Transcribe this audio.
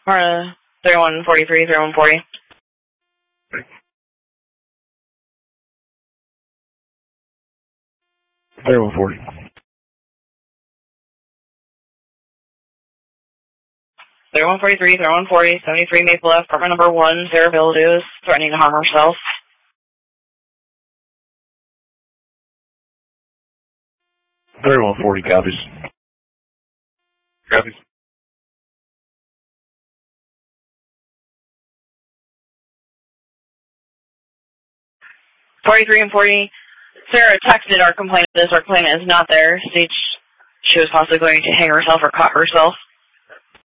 3143, 3140. 3140. 3143, 3140, 73 Maple Ave, apartment number 1, Sarah Villadue is threatening to harm herself. 3140 copies. Copies. 43 and 40, Sarah texted our complainant this. Our complainant is not there. States she was possibly going to hang herself or cut herself.